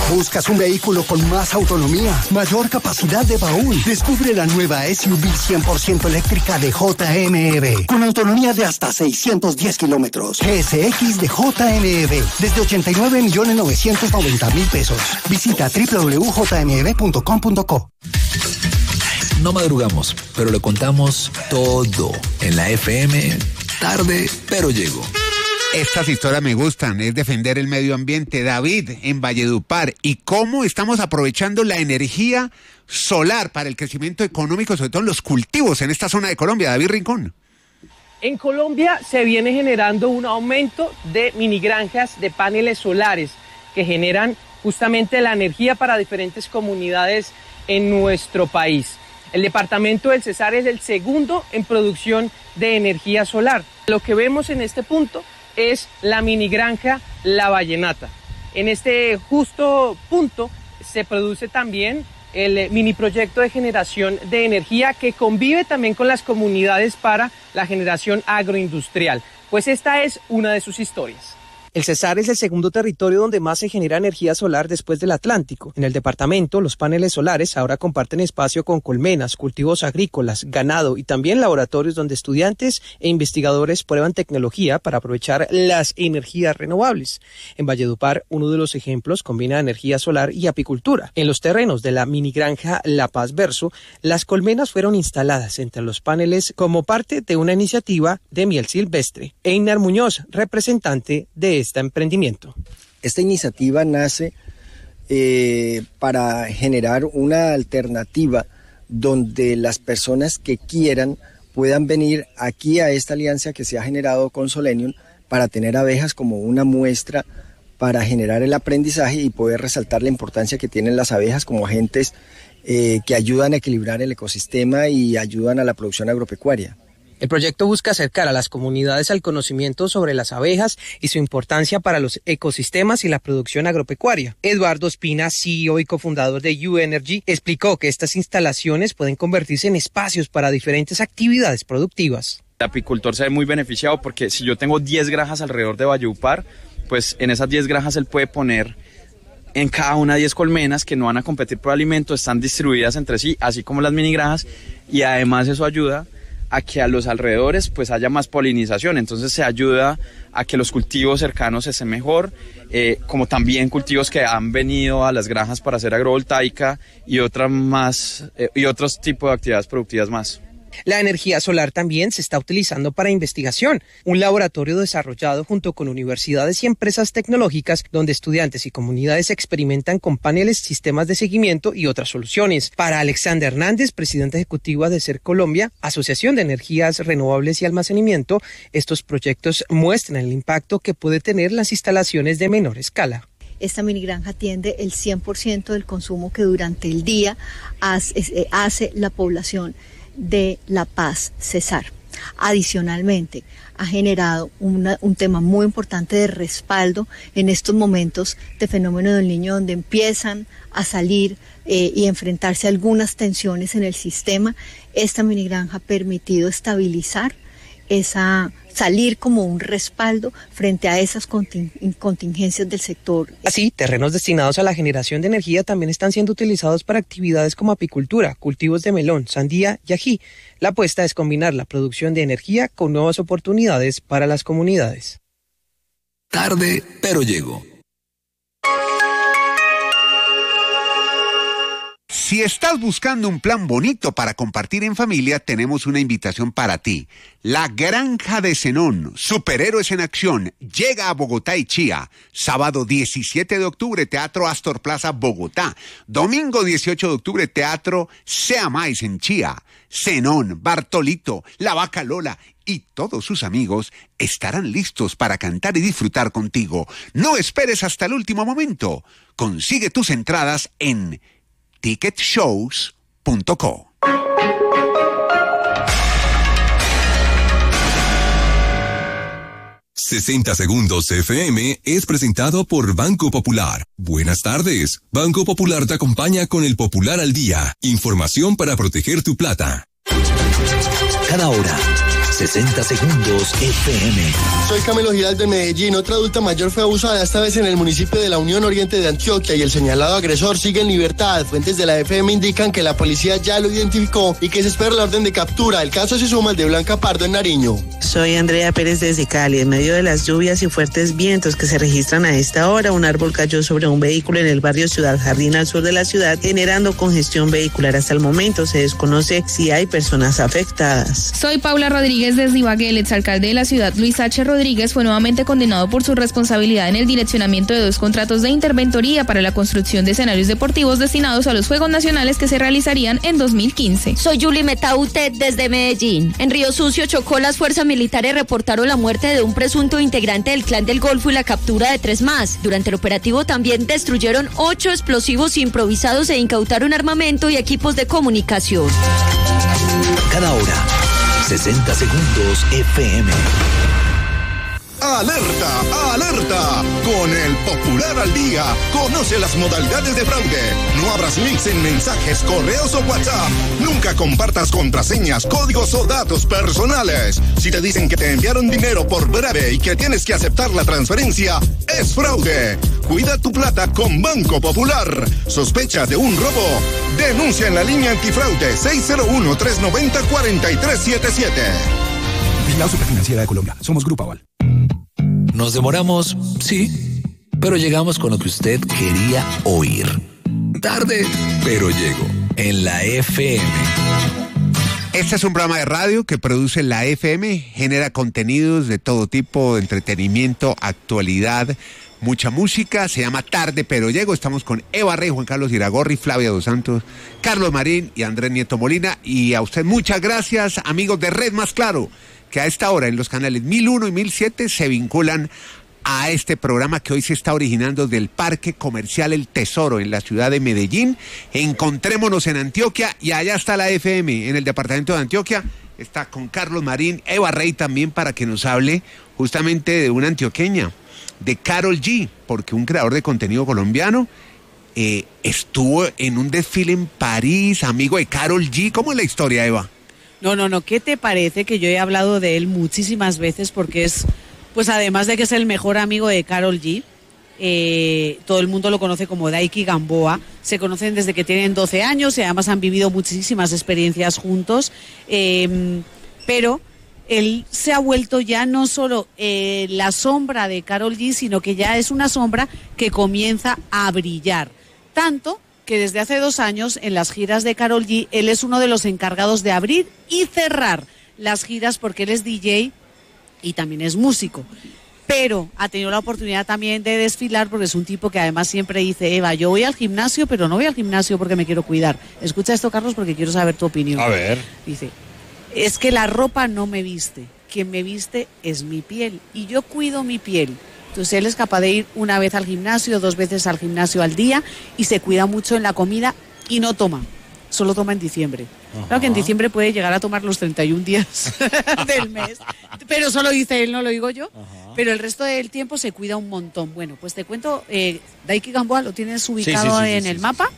¿Buscas un vehículo con más autonomía, mayor capacidad de baúl? Descubre la nueva SUV 100% eléctrica de JMEV, con autonomía de hasta 610 kilómetros. GSX de JMEV, desde 89.990.000 pesos. Visita www.jmev.com.co. No madrugamos, pero le contamos todo en la FM. Tarde, pero llego. Estas historias me gustan, es defender el medio ambiente. David, en Valledupar, y cómo estamos aprovechando la energía solar para el crecimiento económico, sobre todo en los cultivos en esta zona de Colombia. David Rincón. En Colombia se viene generando un aumento de minigranjas de paneles solares que generan justamente la energía para diferentes comunidades en nuestro país. El departamento del Cesar es el segundo en producción de energía solar. Lo que vemos en este punto es la minigranja La Vallenata. En este justo punto se produce también el mini proyecto de generación de energía que convive también con las comunidades para la generación agroindustrial. Pues esta es una de sus historias. El Cesar es el segundo territorio donde más se genera energía solar después del Atlántico. En el departamento, los paneles solares ahora comparten espacio con colmenas, cultivos agrícolas, ganado y también laboratorios donde estudiantes e investigadores prueban tecnología para aprovechar las energías renovables. En Valledupar, uno de los ejemplos combina energía solar y apicultura. En los terrenos de la minigranja La Paz Verso, las colmenas fueron instaladas entre los paneles como parte de una iniciativa de miel silvestre. Einar Muñoz, representante de este emprendimiento. Esta iniciativa nace para generar una alternativa donde las personas que quieran puedan venir aquí a esta alianza que se ha generado con Solenium para tener abejas como una muestra para generar el aprendizaje y poder resaltar la importancia que tienen las abejas como agentes que ayudan a equilibrar el ecosistema y ayudan a la producción agropecuaria. El proyecto busca acercar a las comunidades al conocimiento sobre las abejas y su importancia para los ecosistemas y la producción agropecuaria. Eduardo Espina, CEO y cofundador de U-Energy, explicó que estas instalaciones pueden convertirse en espacios para diferentes actividades productivas. El apicultor se ve muy beneficiado porque si yo tengo 10 granjas alrededor de Valledupar, pues en esas 10 granjas él puede poner en cada una 10 colmenas que no van a competir por alimento, están distribuidas entre sí, así como las mini granjas, y además eso ayuda a que a los alrededores pues haya más polinización, entonces se ayuda a que los cultivos cercanos estén mejor, como también cultivos que han venido a las granjas para hacer agrovoltaica y otros tipos de actividades productivas más. La energía solar también se está utilizando para investigación. Un laboratorio desarrollado junto con universidades y empresas tecnológicas donde estudiantes y comunidades experimentan con paneles, sistemas de seguimiento y otras soluciones. Para Alexander Hernández, presidente ejecutivo de SER Colombia, Asociación de Energías Renovables y Almacenamiento, estos proyectos muestran el impacto que puede tener las instalaciones de menor escala. Esta minigranja atiende el 100% del consumo que durante el día hace la población de La Paz Cesar. Adicionalmente, ha generado un tema muy importante de respaldo en estos momentos de fenómeno del Niño, donde empiezan a salir y enfrentarse a algunas tensiones en el sistema. Esta minigranja ha permitido estabilizar salir como un respaldo frente a esas contingencias del sector. Así, terrenos destinados a la generación de energía también están siendo utilizados para actividades como apicultura, cultivos de melón, sandía y ají. La apuesta es combinar la producción de energía con nuevas oportunidades para las comunidades. Tarde, pero llego. Si estás buscando un plan bonito para compartir en familia, tenemos una invitación para ti. La Granja de Zenón, superhéroes en acción, llega a Bogotá y Chía. Sábado 17 de octubre, Teatro Astor Plaza, Bogotá. Domingo 18 de octubre, Teatro Sea Mais en Chía. Zenón, Bartolito, La Vaca Lola y todos sus amigos estarán listos para cantar y disfrutar contigo. No esperes hasta el último momento. Consigue tus entradas en ticketshows.co. 60 Segundos FM es presentado por Banco Popular. Buenas tardes. Banco Popular te acompaña con el Popular al Día. Información para proteger tu plata. Cada hora 60 segundos FM. Soy Camilo Giraldo de Medellín. Otra adulta mayor fue abusada, esta vez en el municipio de la Unión Oriente de Antioquia, y el señalado agresor sigue en libertad. Fuentes de la FM indican que la policía ya lo identificó y que se espera la orden de captura. El caso se suma al de Blanca Pardo en Nariño. Soy Andrea Pérez desde Cali. En medio de las lluvias y fuertes vientos que se registran a esta hora, un árbol cayó sobre un vehículo en el barrio Ciudad Jardín, al sur de la ciudad, generando congestión vehicular. Hasta el momento se desconoce si hay personas afectadas. Soy Paula Rodríguez desde Ibagué. El exalcalde de la ciudad, Luis H. Rodríguez, fue nuevamente condenado por su responsabilidad en el direccionamiento de 2 contratos de interventoría para la construcción de escenarios deportivos destinados a los Juegos Nacionales que se realizarían en 2015. Soy Yuli Metaute desde Medellín. En Río Sucio, Chocó, las fuerzas militares reportaron la muerte de un presunto integrante del Clan del Golfo y la captura de 3 más. Durante el operativo también destruyeron 8 explosivos improvisados e incautaron armamento y equipos de comunicación. Cada hora, 60 segundos FM. ¡Alerta! ¡Alerta! Con el Popular al Día, conoce las modalidades de fraude. No abras links en mensajes, correos o WhatsApp. Nunca compartas contraseñas, códigos o datos personales. Si te dicen que te enviaron dinero por breve y que tienes que aceptar la transferencia, es fraude. Cuida tu plata con Banco Popular. ¿Sospechas de un robo? Denuncia en la línea antifraude 601-390-4377. Vigilado Superfinanciera de Colombia. Somos Grupo Aval. Nos demoramos, sí, pero llegamos con lo que usted quería oír. Tarde, pero llego en la FM. Este es un programa de radio que produce la FM, genera contenidos de todo tipo, de entretenimiento, actualidad, mucha música. Se llama Tarde, pero llego. Estamos con Eva Rey, Juan Carlos Iragorri, Flavia Dos Santos, Carlos Marín y Andrés Nieto Molina. Y a usted muchas gracias, amigos de Red Más Claro, que a esta hora en los canales 1001 y 1007 se vinculan a este programa que hoy se está originando del Parque Comercial El Tesoro en la ciudad de Medellín. Encontrémonos en Antioquia, y allá está la FM en el departamento de Antioquia. Está con Carlos Marín, Eva Rey también, para que nos hable justamente de una antioqueña, de Karol G, porque un creador de contenido colombiano estuvo en un desfile en París, amigo de Karol G. ¿Cómo es la historia, Eva? No, ¿qué te parece? Que yo he hablado de él muchísimas veces porque es, pues además de que es el mejor amigo de Karol G, todo el mundo lo conoce como Daiki Gamboa, se conocen desde que tienen 12 años y además han vivido muchísimas experiencias juntos, pero él se ha vuelto ya no solo la sombra de Karol G, sino que ya es una sombra que comienza a brillar, tanto que desde hace 2 años en las giras de Karol G, él es uno de los encargados de abrir y cerrar las giras, porque él es DJ y también es músico. Pero ha tenido la oportunidad también de desfilar, porque es un tipo que además siempre dice: Eva, yo voy al gimnasio, pero no voy al gimnasio porque me quiero cuidar. Escucha esto, Carlos, porque quiero saber tu opinión. A ver. Dice: es que la ropa no me viste, quien me viste es mi piel, y yo cuido mi piel. Entonces él es capaz de ir 1 vez al gimnasio, 2 veces al gimnasio al día, y se cuida mucho en la comida y no toma, solo toma en diciembre. Ajá. Claro que en diciembre puede llegar a tomar los 31 días del mes, pero solo dice él, no lo digo yo. Ajá. Pero el resto del tiempo se cuida un montón. Bueno, pues te cuento, Daiki Gamboa lo tienes ubicado en el mapa.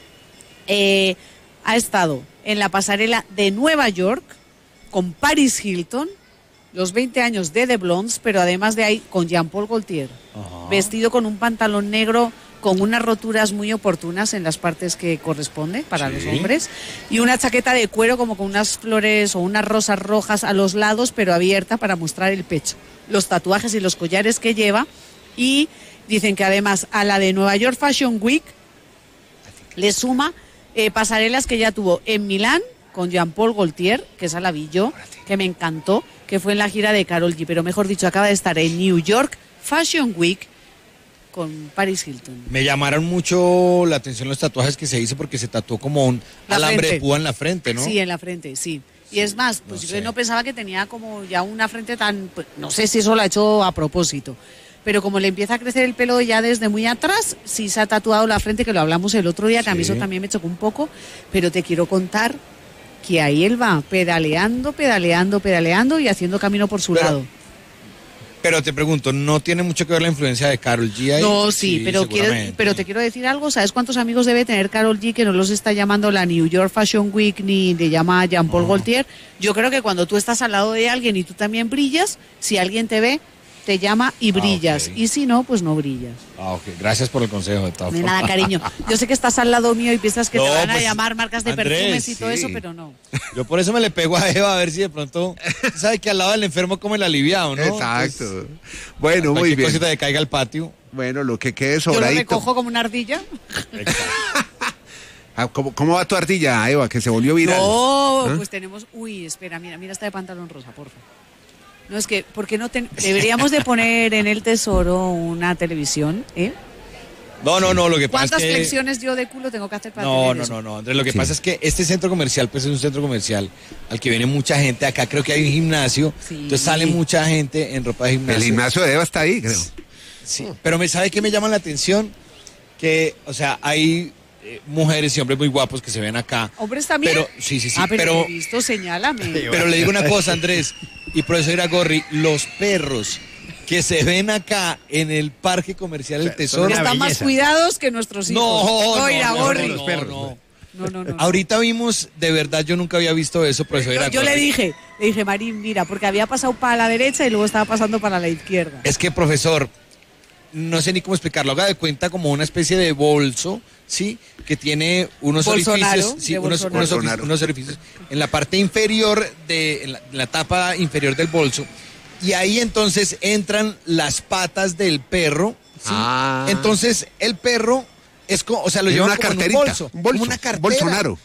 Ha estado en la pasarela de Nueva York con Paris Hilton, los 20 años de The Blondes, pero además de ahí con Jean-Paul Gaultier, vestido con un pantalón negro con unas roturas muy oportunas en las partes que corresponde para los hombres, y una chaqueta de cuero como con unas flores o unas rosas rojas a los lados, pero abierta para mostrar el pecho, los tatuajes y los collares que lleva. Y dicen que además a la de Nueva York Fashion Week le suma pasarelas que ya tuvo en Milán con Jean-Paul Gaultier, que esa la vi yo, que me encantó, que fue en la gira de Karol G, pero mejor dicho, acaba de estar en New York Fashion Week con Paris Hilton. Me llamaron mucho la atención los tatuajes que se hizo, porque se tatuó como un alambre de púa en la frente, ¿no? Sí, en la frente, sí. Y es más, pues yo no pensaba que tenía como ya una frente tan, pues, no sé si eso lo ha hecho a propósito, pero como le empieza a crecer el pelo ya desde muy atrás, sí se ha tatuado la frente, que lo hablamos el otro día, que a mí eso también me chocó un poco, pero te quiero contar que ahí él va pedaleando y haciendo camino por su lado. Pero te pregunto, ¿no tiene mucho que ver la influencia de Karol G ahí? No, sí, pero te quiero decir algo. ¿Sabes cuántos amigos debe tener Karol G que no los está llamando la New York Fashion Week ni le llama a Jean-Paul Gaultier? Yo creo que cuando tú estás al lado de alguien y tú también brillas, si alguien te ve, te llama y brillas. Okay. Y si no, pues no brillas. Ok. Gracias por el consejo de todas De formas. nada, cariño. Yo sé que estás al lado mío y piensas que No, te van a pues, llamar marcas de Andrés, perfumes y todo sí. eso, pero no. Yo por eso me le pego a Eva a ver si de pronto, sabe que al lado del enfermo come el aliviado, ¿no? Exacto. Entonces, Bueno, muy cualquier bien. cosita que caiga al patio. Bueno, lo que quede Yo lo sobradito. recojo como una ardilla. ¿Cómo va tu ardilla, Eva, que se volvió viral? No, ¿Ah? pues tenemos... Uy, espera, mira esta de pantalón rosa, porfa. No, es que, ¿por qué no deberíamos de poner en el Tesoro una televisión, eh? No, lo que pasa es ¿Cuántas que... flexiones yo de culo tengo que hacer para No, tener eso? Andrés, lo que pasa es que este centro comercial, pues es un centro comercial al que viene mucha gente. Acá creo que hay un gimnasio, entonces sale mucha gente en ropa de gimnasio. El gimnasio de Eva está ahí, creo. Sí, pero ¿sabe qué me llama la atención? Que, o sea, hay mujeres y hombres muy guapos que se ven acá. ¿Hombres también? Pero, sí, pero he visto, señálame. Pero le digo una cosa, Andrés, y profesor Iragorri, los perros que se ven acá en el parque comercial El Tesoro. Están más cuidados que nuestros hijos. No, Iragorri. los perros. No. Ahorita vimos, de verdad, yo nunca había visto eso, profesor Iragorri. Yo le dije, Marín, mira, porque había pasado para la derecha y luego estaba pasando para la izquierda. Es que, profesor, no sé ni cómo explicarlo, haga de cuenta como una especie de bolso, ¿sí? Que tiene unos orificios, sí, unos orificios en la parte inferior, en la tapa inferior del bolso, y ahí entonces entran las patas del perro, ¿sí? Entonces el perro es como, o sea, lo llevan como en un bolso, como una cartera. Bolsonaro.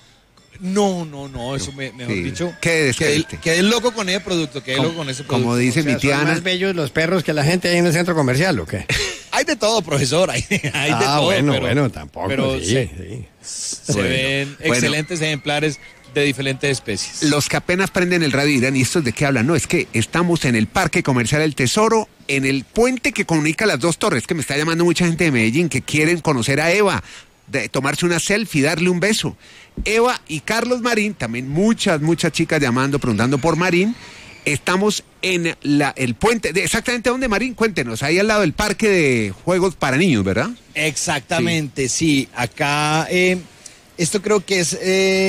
No, eso mejor dicho, quedé loco con ese producto, loco con ese producto. Como dice mi tía ¿Son Ana. más bellos los perros que la gente ahí en el centro comercial o qué? Hay de todo, profesor, hay de todo. Bueno, tampoco, pero sí. Se ven excelentes ejemplares de diferentes especies. Los que apenas prenden el radio dirán, ¿y estos de qué hablan? No, es que estamos en el Parque Comercial El Tesoro, en el puente que comunica las dos torres, que me está llamando mucha gente de Medellín que quieren conocer a Eva, de tomarse una selfie, darle un beso. Eva y Carlos Marín, también muchas chicas llamando, preguntando por Marín. Estamos en el puente, exactamente donde, Marín, cuéntenos, ahí al lado del parque de juegos para niños, ¿verdad? Exactamente, sí. Acá, esto creo que es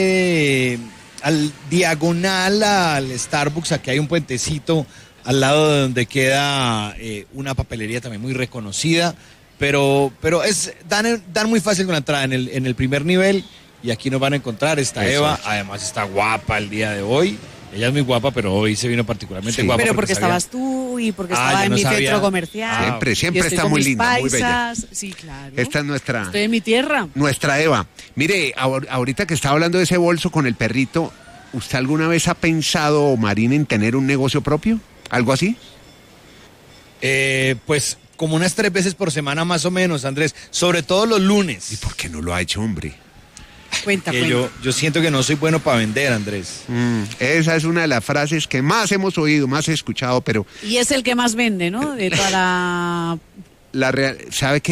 al diagonal al Starbucks, aquí hay un puentecito al lado de donde queda una papelería también muy reconocida, pero dan muy fácil con la entrada en el primer nivel, y aquí nos van a encontrar, está Eva, además está guapa el día de hoy. Ella es muy guapa, pero hoy se vino particularmente guapa. Pero porque estabas tú y porque estaba en mi centro comercial. Siempre está muy linda, muy bella. Sí, claro. Esta es nuestra... Estoy en mi tierra. Nuestra Eva. Mire, ahorita que estaba hablando de ese bolso con el perrito, ¿usted alguna vez ha pensado, Marín, en tener un negocio propio? ¿Algo así? Pues como unas 3 veces por semana más o menos, Andrés. Sobre todo los lunes. ¿Y por qué no lo ha hecho, hombre? Cuenta. Yo siento que no soy bueno para vender, Andrés. Esa es una de las frases que más hemos oído, más he escuchado, pero... Y es el que más vende, ¿no? ¿Sabe qué?